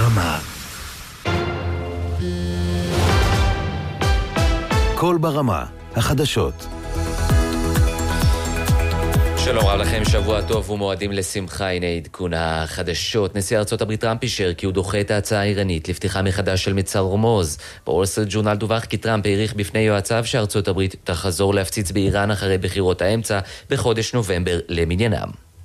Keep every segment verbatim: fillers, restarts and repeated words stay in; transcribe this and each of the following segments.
ברמה. קול ברמה, החדשות. שלום רב לכם, שבוע טוב ומועדים לשמחה. הנה עדכון החדשות. נשיא ארצות הברית טראמפ אישר כי הוא דוחה את ההצעה האיראנית לפתיחה מחדש של מצר הורמוז. בוול סטריט ג'ורנל דווח כי טראמפ העריך בפני יועציו שארצות הברית תחזור להפציץ באיראן אחרי בחירות האמצע בחודש נובמבר למניינם.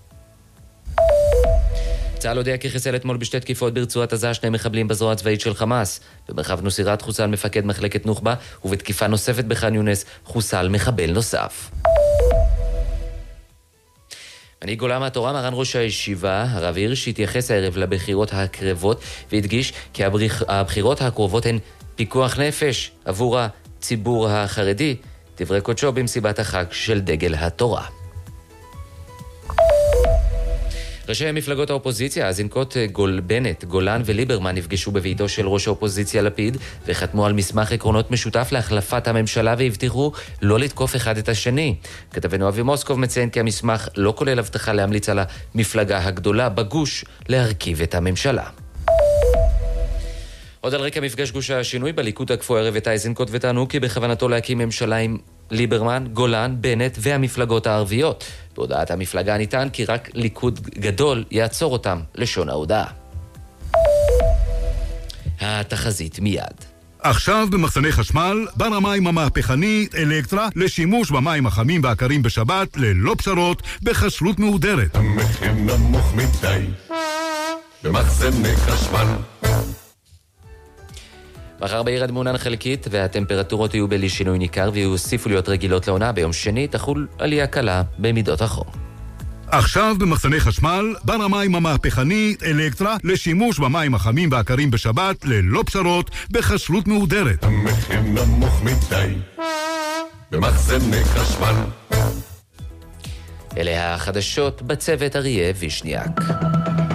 צה"ל הודיע כי חיסל אתמול בשתי תקיפות ברצועת עזה שני מחבלים בזרוע הצבאית של חמאס. במרחב נוסירת חוסל מפקד מחלקת נוח'בה, ובתקיפה נוספת בח'אן יונס חוסל מחבל נוסף. מנהיג עולם התורה מרן ראש הישיבה הרב הירש התייחס הערב לבחירות הקרבות והדגיש כי הבחירות הקרובות הן פיקוח נפש עבור הציבור החרדי. דברי קודשו במסיבת החג של דגל התורה. ראשי מפלגות האופוזיציה, אזינקוט, גול, בנט, גולן וליברמן נפגשו בביתו של ראש האופוזיציה לפיד וחתמו על מסמך עקרונות משותף להחלפת הממשלה והבטיחו לא לתקוף אחד את השני. כתבנו אבי מוסקוב מציין כי המסמך לא כולל הבטחה להמליץ על המפלגה הגדולה בגוש להרכיב את הממשלה. עוד על רקע מפגש גוש השינוי, בליכוד תקפו הערב את אזינקוט וטענו כי בכוונתו להקים ממשלה עם ליברמן, גולן, בנט והמפלגות הערביות. בהודעת המפלגה ניתן כי רק ליכוד גדול יעצור אותם, לשון ההודעה. התחזית מיד. עכשיו במחסני חשמל, בר המים המהפכני אלקטרה לשימוש במים החמים והקרים בשבת ללא פשרות בחשלות מהודרת. המחיר נמוך מדי במחסני חשמל. מחר בעיר מעונן חלקית והטמפרטורות יהיו בלי שינוי ניכר ויוסיפו להיות רגילות לעונה. ביום שני תחול עלייה קלה במידות החום. עכשיו במחסני חשמל, בר המים המהפכני אלקטרה לשימוש במים החמים והקרים בשבת ללא פשרות בחשלות מהודרת. המחיר נמוך מדי במחסני חשמל. אלה החדשות, בצוות אריה וישניאק.